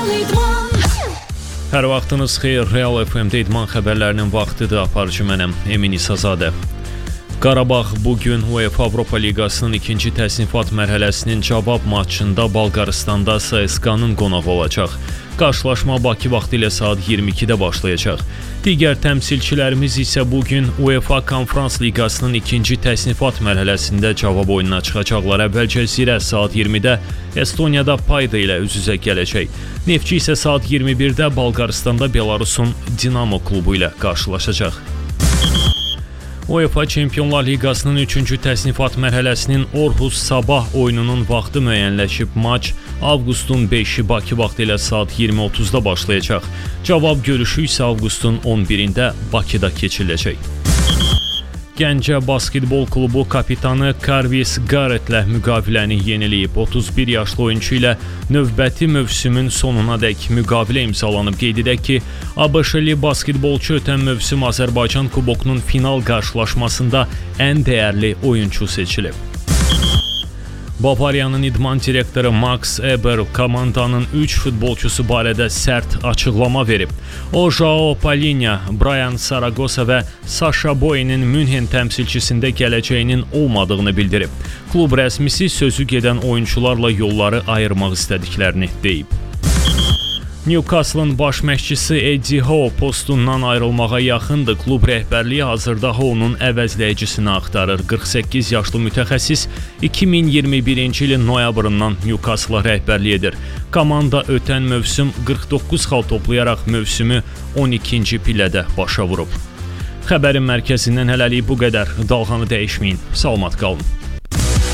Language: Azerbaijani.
Hər vaxtınız xeyir, Real FM-də idman xəbərlərinin vaxtıdır, aparıcı mənəm, Emin İsazadə. Qarabağ bugün UEFA Avropa Liqasının ikinci təsnifat mərhələsinin cavab maçında Bolqarıstanda CSKA-nın qonağı olacaq. Qarşılaşma Bakı vaxtı ilə saat 22-də başlayacaq. Digər təmsilçilərimiz isə bugün UEFA Konferans Liqasının ikinci təsnifat mərhələsində cavab oyununa çıxacaqlar. Əvvəlcə Zirə saat 20-də Estoniyada Payda ilə üz-üzə gələcək. Neftçi isə saat 21-də Bolqarıstanda Belarusun Dinamo klubu ilə qarşılaşacaq. UEFA Çempionlar Liqasının 3-cü təsnifat mərhələsinin Orhus Sabah oyununun vaxtı müəyyənləşib. Maç avqustun 5-i Bakı vaxtı ilə saat 20:30-da başlayacaq. Cavab görüşü isə avqustun 11-də Bakıda keçiriləcək. Gəncə Basketbol klubu kapitanı Karvis Garrettlə müqaviləni yeniləyib. 31 yaşlı oyunçu ilə növbəti mövsümün sonunadək müqavilə imzalanıb. Qeyd edək ki, ABŞ-li basketbolçu ötən mövsüm Azərbaycan kubokunun final qarşılaşmasında ən dəyərli oyunçu seçilib. Bavariyanın idman direktoru Max Eber komandanın 3 futbolçusu barədə sərt açıqlama verib. O, Joao Palhinha, Brian Saragosa və Sasha Boye'nin Münhen təmsilçisində gələcəyinin olmadığını bildirib. Klub rəsmisi sözü gedən oyunçularla yolları ayırmaq istədiklərini deyib. Newcastle-ın baş məşqçisi Eddie Howe postundan ayrılmağa yaxındır. Klub rəhbərliyi hazırda Howe'nun əvəzləyicisini axtarır. 48 yaşlı mütəxəssis 2021-ci ilin noyabrından Newcastle-a rəhbərlik edir. Komanda ötən mövsüm 49 xal toplayaraq mövsümü 12-ci pillədə başa vurub. Xəbərin mərkəzindən hələlik bu qədər. Dalğanı dəyişməyin. Salamat qalın.